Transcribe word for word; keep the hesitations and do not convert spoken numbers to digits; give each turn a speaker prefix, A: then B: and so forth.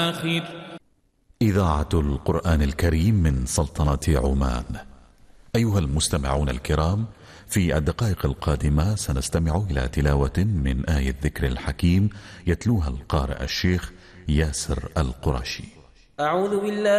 A: إذاعة القرآن الكريم من سلطنة عمان. أيها المستمعون الكرام، في الدقائق القادمة سنستمع إلى تلاوة من آية الذكر الحكيم يتلوها القارئ الشيخ ياسر القرشي.
B: أعوذ بالله